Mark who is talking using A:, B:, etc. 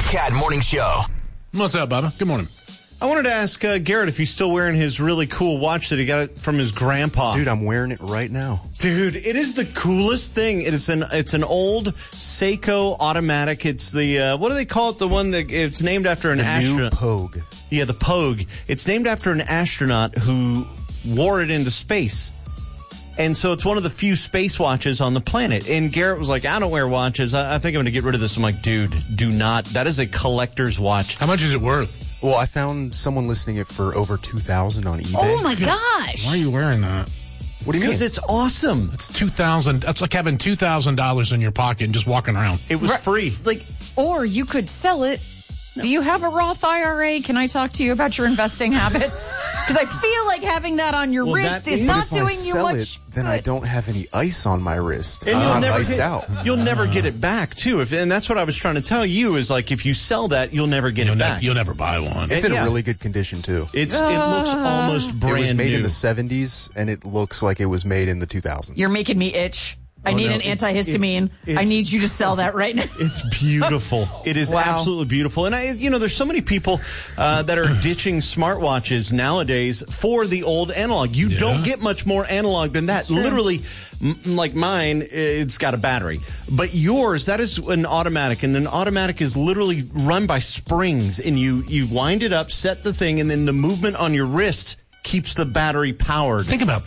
A: Cat Morning Show.
B: What's up, Bubba? Good morning.
C: I wanted to ask Garrett if he's still wearing his really cool watch that he got from his grandpa.
D: Dude, I'm wearing it right now.
C: Dude, it is the coolest thing. It's an old Seiko automatic. It's the what do they call it? The one that it's named after an astronaut.
D: New Pogue.
C: Yeah, the Pogue. It's named after an astronaut who wore it into space. And so it's one of the few space watches on the planet. And Garrett was like, I don't wear watches. I think I'm going to get rid of this. I'm like, dude, do not. That is a collector's watch.
B: How much is it worth?
D: Well, I found someone listing it for over $2,000 on eBay.
E: Oh, my gosh.
B: Why are you wearing that?
D: What do you mean?
C: Because it's awesome.
B: It's $2,000. That's like having $2,000 in your pocket and just walking around.
C: It was free.
E: Or you could sell it. Do you have a Roth IRA? Can I talk to you about your investing habits? Because I feel like having that on your wrist is not doing you much
D: then
E: good.
D: I don't have any ice on my wrist.
C: And
D: I'm iced out.
C: You'll never get it back, too. And that's what I was trying to tell you is, like, if you sell that, you'll never get it back.
B: You'll never buy one.
D: It's in really good condition, too.
C: It looks almost brand new.
D: It was made in the 70s, and it looks like it was made in the 2000s.
E: You're making me itch. I need an antihistamine. I need you to sell that right now.
C: It's beautiful. It is absolutely beautiful. And there's so many people that are ditching smartwatches nowadays for the old analog. You don't get much more analog than that. Literally, like mine, it's got a battery. But yours, that is an automatic. And an automatic is literally run by springs. And you wind it up, set the thing, and then the movement on your wrist keeps the battery powered.
B: Think about